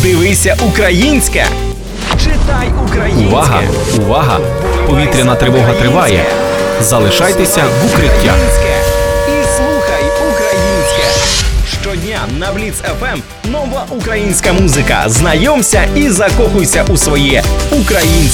Дивися українське. Читай українське. Увага! Увага! Повітряна тривога триває. Залишайтеся в укриттях. І слухай українське. Щодня на Бліц FM нова українська музика. Знайомся і закохуйся у своє українське.